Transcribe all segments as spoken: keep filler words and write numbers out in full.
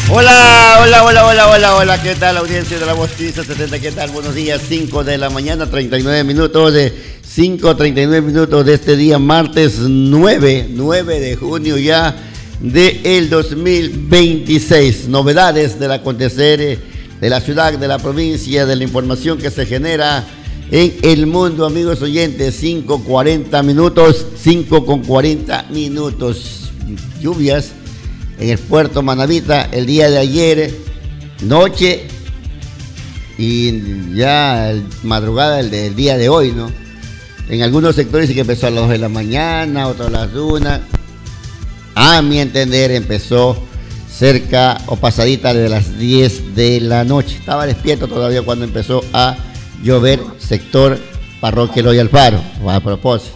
Hola, hola, hola, hola, hola, hola, ¿qué tal audiencia de la Voz quince setenta? ¿Qué tal? Buenos días, cinco de la mañana, treinta y nueve minutos de cinco, treinta y nueve minutos de este día, martes nueve, nueve de junio ya del dos mil veintiséis. Novedades del acontecer de la ciudad, de la provincia, de la información que se genera en el mundo, amigos oyentes. Cinco cuarenta minutos, cinco con cuarenta minutos. Lluvias en el puerto Manavita el día de ayer, noche y ya madrugada del, del día de hoy, ¿no? En algunos sectores sí que empezó a las dos de la mañana, otros a las una. A mi entender empezó cerca o pasadita de las diez de la noche. Estaba despierto todavía cuando empezó a llover, sector Parroquia Eloy Alfaro, a propósito.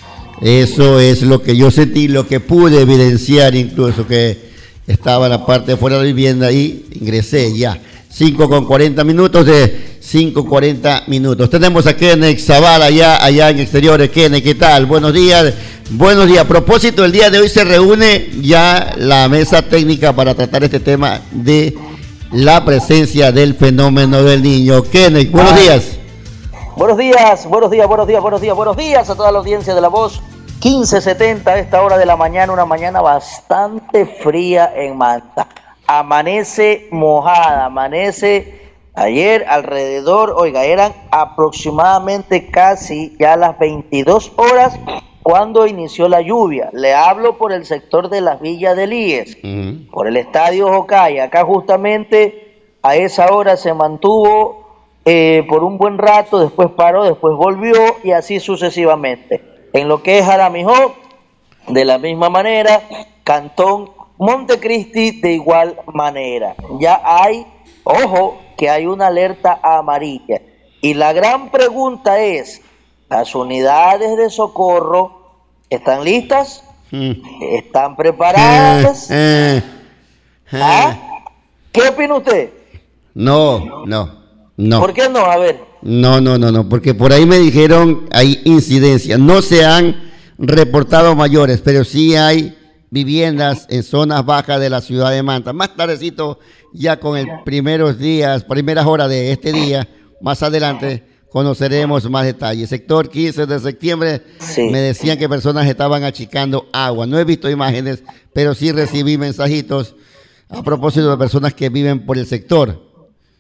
Eso es lo que yo sentí, lo que pude evidenciar, incluso que estaba en la parte de fuera de la vivienda y ingresé ya. cinco con cuarenta minutos de cinco cuarenta minutos. Tenemos a Kenneth Zavala allá, allá en exteriores. Kenneth, ¿qué tal? Buenos días. Buenos días. A propósito, el día de hoy se reúne ya la mesa técnica para tratar este tema de la presencia del fenómeno del niño. Kenneth, buenos días. Buenos días, buenos días, buenos días, buenos días, buenos días a toda la audiencia de La Voz quince setenta a esta hora de la mañana, una mañana bastante fría en Manta. Amanece mojada, amanece ayer alrededor, oiga, eran aproximadamente casi ya las veintidós horas cuando inició la lluvia. Le hablo por el sector de las Villas del I E S, uh-huh. por el Estadio Jocaya. Acá justamente a esa hora se mantuvo eh, por un buen rato, después paró, después volvió y así sucesivamente. En lo que es Jaramijó, de la misma manera, Cantón Montecristi de igual manera. Ya hay, ojo, que hay una alerta amarilla. Y la gran pregunta es, ¿las unidades de socorro están listas? Mm. ¿Están preparadas? Eh, eh, eh. ¿Ah? ¿Qué opina usted? No, no, no. ¿Por qué no? A ver. No, no, no, no, porque por ahí me dijeron hay incidencias. No se han reportado mayores, pero sí hay viviendas en zonas bajas de la ciudad de Manta. Más tardecito, ya con el primeros días, primeras horas de este día, más adelante conoceremos más detalles. Sector quince de septiembre, sí. Me decían que personas estaban achicando agua. No he visto imágenes, pero sí recibí mensajitos a propósito de personas que viven por el sector.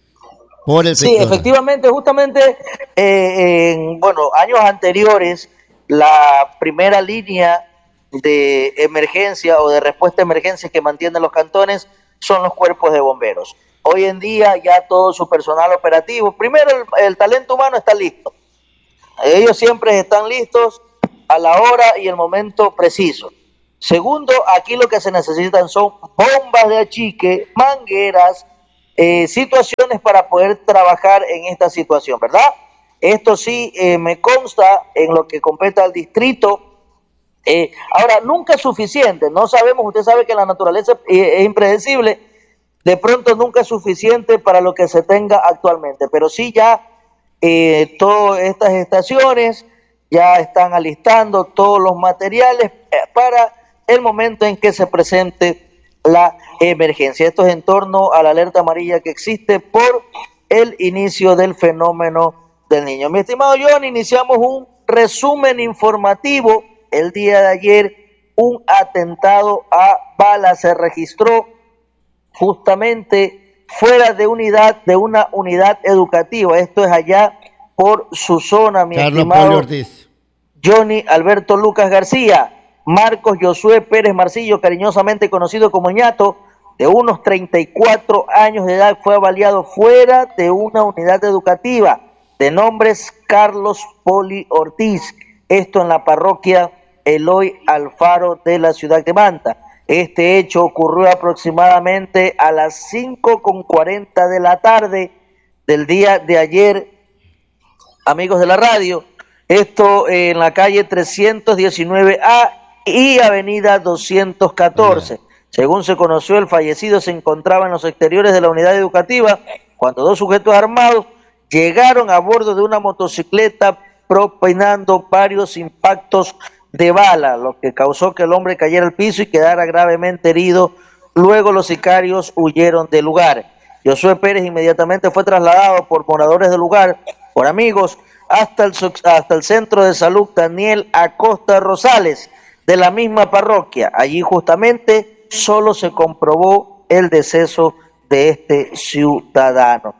Por el sí, sector. Efectivamente, justamente eh, en bueno, años anteriores, la primera línea de emergencia o de respuesta a emergencias que mantienen los cantones son los cuerpos de bomberos. Hoy en día ya todo su personal operativo, primero el, el talento humano está listo. Ellos siempre están listos a la hora y el momento preciso. Segundo, aquí lo que se necesitan son bombas de achique, mangueras, Eh, situaciones para poder trabajar en esta situación, ¿verdad? Esto sí eh, me consta en lo que compete al distrito. Eh, ahora, nunca es suficiente, no sabemos, usted sabe que la naturaleza eh, es impredecible, de pronto nunca es suficiente para lo que se tenga actualmente, pero sí ya eh, todas estas estaciones ya están alistando todos los materiales para el momento en que se presente la emergencia. Esto es en torno a la alerta amarilla que existe por el inicio del fenómeno del niño. Mi estimado John, iniciamos un resumen informativo. El día de ayer un atentado a bala se registró justamente fuera de unidad de una unidad educativa. Esto es allá por su zona, mi Carlos estimado Ortiz. Johnny Alberto Lucas García. Marcos Josué Pérez Marcillo, cariñosamente conocido como Ñato, de unos treinta y cuatro años de edad, fue avaliado fuera de una unidad educativa de nombres Carlos Poli Ortiz, esto en la parroquia Eloy Alfaro de la ciudad de Manta. Este hecho ocurrió aproximadamente a las cinco con cuarenta de la tarde del día de ayer, amigos de la radio, esto en la calle trescientos diecinueve A y avenida doscientos catorce. Uh-huh. Según se conoció, el fallecido se encontraba en los exteriores de la unidad educativa cuando dos sujetos armados llegaron a bordo de una motocicleta propinando varios impactos de bala, lo que causó que el hombre cayera al piso y quedara gravemente herido Luego los sicarios huyeron del lugar. Josué Pérez inmediatamente fue trasladado por moradores del lugar, por amigos, hasta el, hasta el centro de salud Daniel Acosta Rosales, de la misma parroquia. Allí justamente solo se comprobó el deceso de este ciudadano.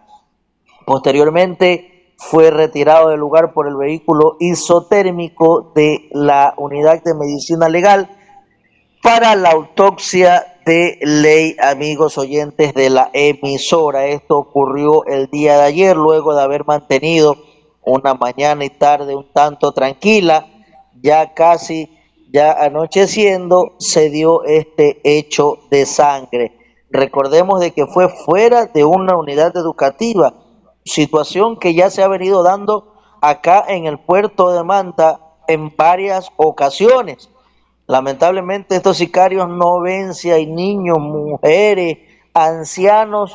Posteriormente fue retirado del lugar por el vehículo isotérmico de la Unidad de Medicina Legal para la autopsia de ley, amigos oyentes de la emisora. Esto ocurrió el día de ayer, luego de haber mantenido una mañana y tarde un tanto tranquila, ya casi ya anocheciendo, se dio este hecho de sangre. Recordemos de que fue fuera de una unidad educativa, situación que ya se ha venido dando acá en el puerto de Manta en varias ocasiones. Lamentablemente estos sicarios no ven si hay niños, mujeres, ancianos.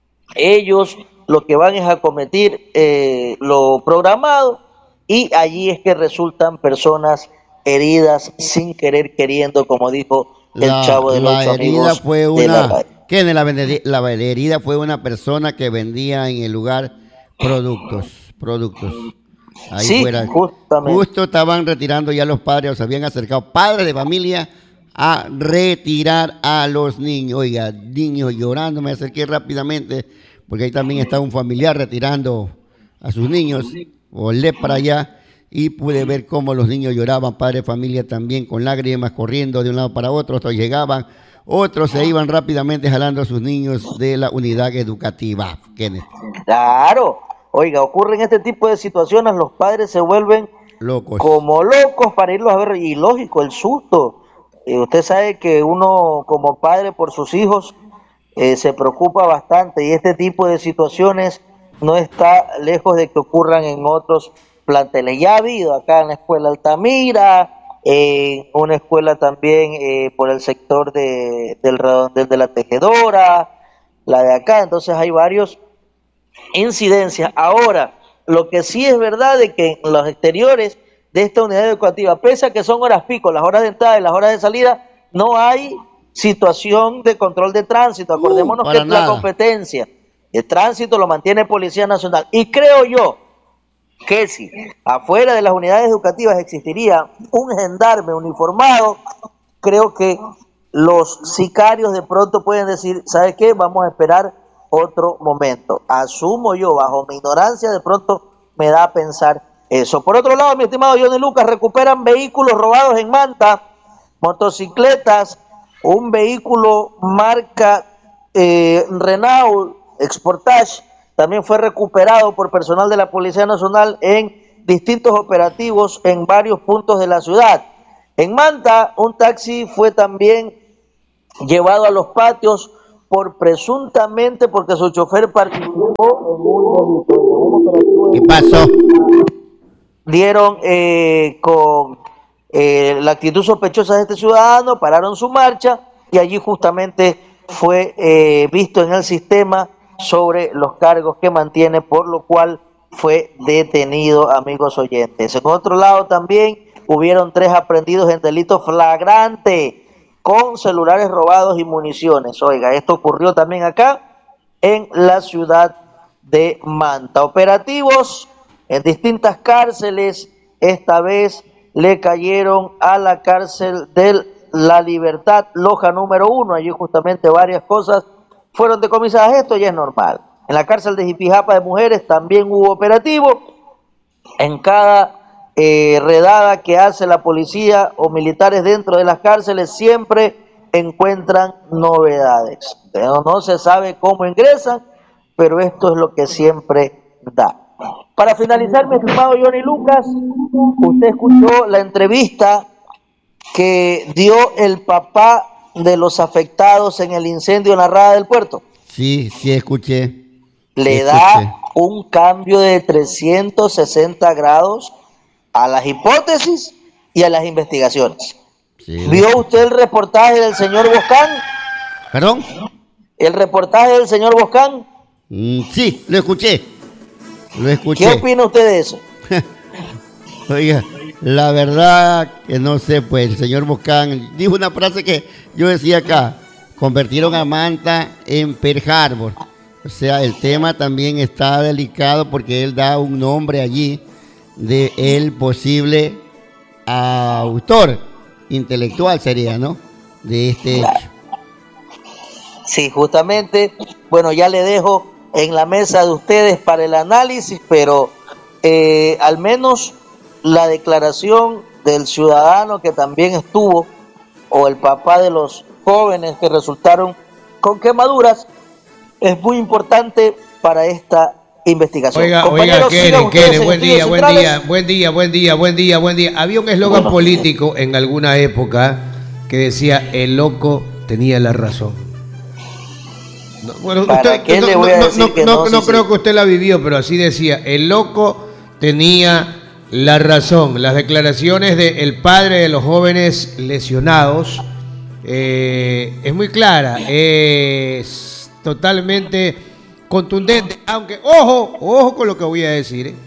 Ellos lo que van es a cometer eh, lo programado, y allí es que resultan personas heridas sin querer queriendo, como dijo el la, chavo de los la herida amigos fue de una la... ¿Qué? La, la herida fue una persona que vendía en el lugar productos, productos. Ahí Sí, fuera. justamente. Justo estaban retirando ya los padres, o se habían acercado padres de familia a retirar a los niños. Oiga, niños llorando, me acerqué rápidamente, porque ahí también estaba un familiar retirando a sus niños. Volé para allá y pude ver cómo los niños lloraban, padres de familia también, con lágrimas, corriendo de un lado para otro. Otros llegaban, otros se iban rápidamente jalando a sus niños de la unidad educativa. Kenneth. Claro. Oiga, ocurren este tipo de situaciones, los padres se vuelven locos, como locos para irlos a ver, y lógico, el susto. Eh, usted sabe que uno como padre por sus hijos eh, se preocupa bastante, y este tipo de situaciones no está lejos de que ocurran en otros planteles. Ya ha habido acá en la escuela Altamira, en eh, una escuela también eh, por el sector de, del redondel de la Tejedora, la de acá, entonces hay varios incidencias. Ahora, lo que sí es verdad es que en los exteriores de esta unidad educativa, pese a que son horas pico, las horas de entrada y las horas de salida, no hay situación de control de tránsito. Acordémonos uh, que nada. La competencia de tránsito lo mantiene Policía Nacional, y creo yo que si afuera de las unidades educativas existiría un gendarme uniformado, creo que los sicarios de pronto pueden decir, ¿sabe qué? Vamos a esperar otro momento. Asumo yo, bajo mi ignorancia, de pronto me da a pensar eso. Por otro lado, mi estimado Johnny Lucas, recuperan vehículos robados en Manta, motocicletas, un vehículo marca eh, Renault Exportage, también fue recuperado por personal de la Policía Nacional en distintos operativos en varios puntos de la ciudad. En Manta, un taxi fue también llevado a los patios por presuntamente porque su chofer participó en un delito. ¿Qué pasó? Dieron eh, con eh, la actitud sospechosa de este ciudadano, pararon su marcha, y allí justamente fue eh, visto en el sistema sobre los cargos que mantiene, por lo cual fue detenido, amigos oyentes. En otro lado también hubieron tres aprendidos en delito flagrante con celulares robados y municiones. Oiga, esto ocurrió también acá en la ciudad de Manta. Operativos en distintas cárceles, esta vez le cayeron a la cárcel de La Libertad, Loja número uno. Allí justamente varias cosas fueron decomisadas. Esto ya es normal. En la cárcel de Jipijapa de mujeres también hubo operativo. En cada Eh, redada que hace la policía o militares dentro de las cárceles siempre encuentran novedades. Pero no se sabe cómo ingresan, pero esto es lo que siempre da. Para finalizar, mi estimado Johnny Lucas, usted escuchó la entrevista que dio el papá de los afectados en el incendio en la Rada del Puerto. Sí, sí escuché. Le escuché. da un cambio de trescientos sesenta grados a las hipótesis y a las investigaciones. Sí, ¿vio usted el reportaje del señor Boscán? ¿Perdón? ¿El reportaje del señor Boscán? Mm, sí, lo escuché. Lo escuché. ¿Qué opina usted de eso? Oiga, la verdad que no sé, pues el señor Boscán dijo una frase que yo decía acá, convirtieron a Manta en Pearl Harbor. O sea, el tema también está delicado porque él da un nombre allí de el posible autor intelectual sería, ¿no? De este hecho. Sí, justamente, bueno, ya le dejo en la mesa de ustedes para el análisis, pero eh, al menos la declaración del ciudadano que también estuvo, o el papá de los jóvenes que resultaron con quemaduras, es muy importante para esta investigación. Oiga, oiga, Keren, Keren, buen día, buen día, buen día, buen día, buen día, buen día. Había un eslogan bueno. político en alguna época que decía, el loco tenía la razón. No, bueno, ¿Para usted, qué no, le voy a no, decir no, que no, no? no sí, creo sí. que usted la vivió, pero así decía, el loco tenía la razón. Las declaraciones del padre de los jóvenes lesionados eh, es muy clara, es totalmente contundente, aunque, ojo, ojo con lo que voy a decir, ¿eh?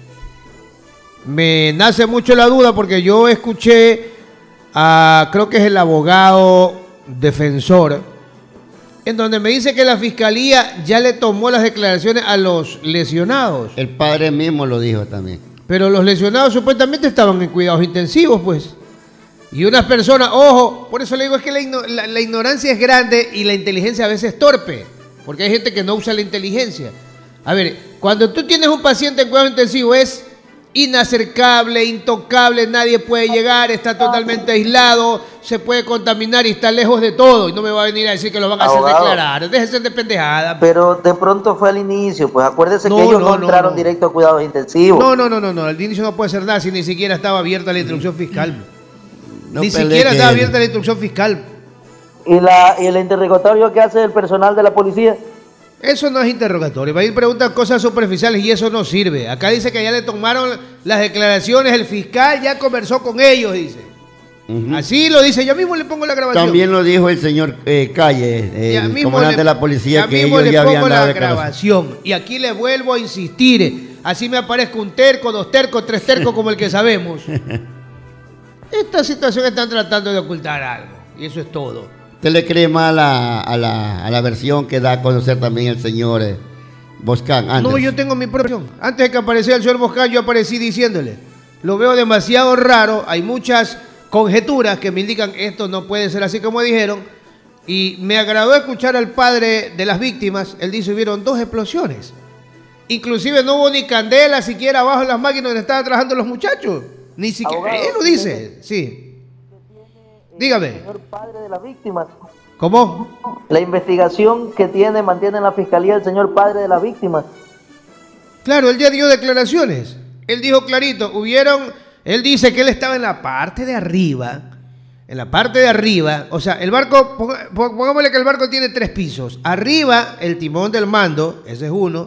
Me nace mucho la duda porque yo escuché a, creo que es el abogado defensor, en donde me dice que la fiscalía ya le tomó las declaraciones a los lesionados. El padre mismo lo dijo también. Pero los lesionados supuestamente estaban en cuidados intensivos, pues. Y unas personas, ojo, por eso le digo es que la, igno- la, la ignorancia es grande y la inteligencia a veces es torpe. Porque hay gente que no usa la inteligencia. A ver, cuando tú tienes un paciente en cuidado intensivo es inacercable, intocable, nadie puede llegar, está totalmente aislado, se puede contaminar y está lejos de todo. Y no me va a venir a decir que lo van a hacer Abogado, declarar. Déjense de pendejada. Pero de pronto fue al inicio, pues acuérdese No, que ellos no, no, no, entraron no. directo a cuidados intensivos. No, no, no, no, no. Al inicio no puede ser nada si ni siquiera estaba abierta la instrucción fiscal. No ni pelee siquiera que- estaba abierta la instrucción fiscal. ¿Y, la, y el interrogatorio que hace el personal de la policía? Eso no es interrogatorio. Va a ir preguntar cosas superficiales y eso no sirve. Acá dice que ya le tomaron las declaraciones, el fiscal ya conversó con ellos, dice. Uh-huh. Así lo dice. Yo mismo le pongo la grabación. También lo dijo el señor eh, Calle, Ya el mismo comandante le- de la policía, ya que mismo ellos le ya habían pongo dado la declaración. grabación. Y aquí le vuelvo a insistir. Así me aparezca un terco, dos tercos, tres tercos, como el que sabemos. Esta situación están tratando de ocultar algo. Y eso es todo. ¿Usted le cree más a la, a la, a la versión que da a conocer también el señor eh, Boscán? Antes. No, yo tengo mi propia versión. Antes de que apareciera el señor Boscán, yo aparecí diciéndole, lo veo demasiado raro, hay muchas conjeturas que me indican esto no puede ser así como dijeron, y me agradó escuchar al padre de las víctimas. Él dice, hubieron dos explosiones. Inclusive no hubo ni candela siquiera abajo en las máquinas donde estaban trabajando los muchachos. Ni siquiera, Abogado, él lo dice, sí. Dígame. El señor padre de las víctimas. ¿Cómo? La investigación que tiene, mantiene en la fiscalía el señor padre de las víctimas. Claro, él ya dio declaraciones. Él dijo clarito, hubieron, él dice que él estaba en la parte de arriba, en la parte de arriba, o sea, el barco, ponga- pongámosle que el barco tiene tres pisos. Arriba, el timón del mando, ese es uno.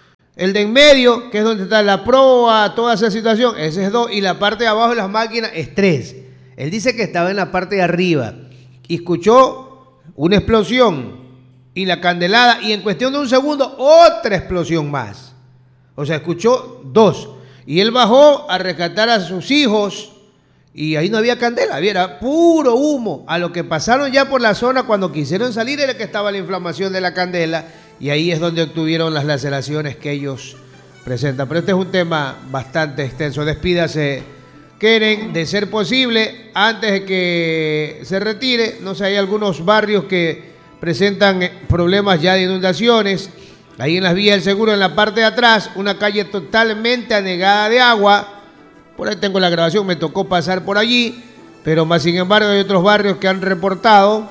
El de en medio, que es donde está la proa, toda esa situación, ese es dos. Y la parte de abajo de las máquinas es tres. Él dice que estaba en la parte de arriba y escuchó una explosión y la candelada, y en cuestión de un segundo, otra explosión más. O sea, escuchó dos. Y él bajó a rescatar a sus hijos y ahí no había candela, era puro humo. A lo que pasaron ya por la zona cuando quisieron salir era que estaba la inflamación de la candela y ahí es donde obtuvieron las laceraciones que ellos presentan. Pero este es un tema bastante extenso. Despídase, Keren, de ser posible, antes de que se retire. No sé, hay algunos barrios que presentan problemas ya de inundaciones. Ahí en las vías del seguro, en la parte de atrás, una calle totalmente anegada de agua. Por ahí tengo la grabación, me tocó pasar por allí, pero más sin embargo hay otros barrios que han reportado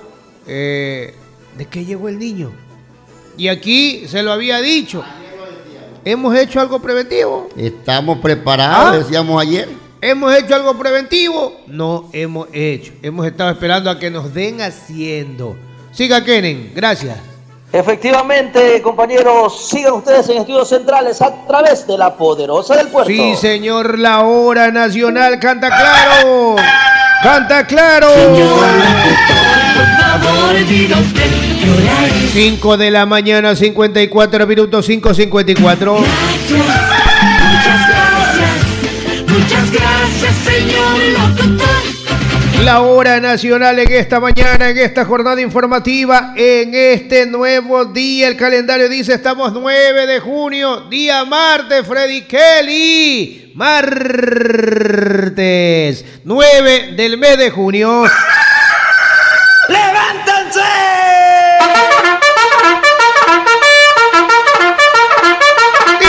eh, de que llegó el niño. Y aquí se lo había dicho, hemos hecho algo preventivo. Estamos preparados, ¿Ah? decíamos ayer. ¿Hemos hecho algo preventivo? No hemos hecho. Hemos estado esperando a que nos den haciendo. Siga, Keren, gracias. Efectivamente, compañeros, sigan ustedes en Estudios Centrales a través de la Poderosa del Puerto. Sí, señor, la hora nacional canta claro. Canta claro. cinco de la mañana, cincuenta y cuatro minutos, cinco cincuenta y cuatro. Muchas gracias, muchas gracias, señor locutor. la hora nacional en esta mañana, en esta jornada informativa, en este nuevo día. El calendario dice estamos nueve de junio, día martes, Freddy Kelly. Martes nueve del mes de junio.